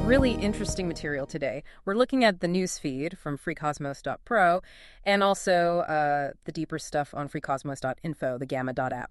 really interesting material today. We're looking at the news feed from freecosmos.pro and also the deeper stuff on freecosmos.info, the Gamma app.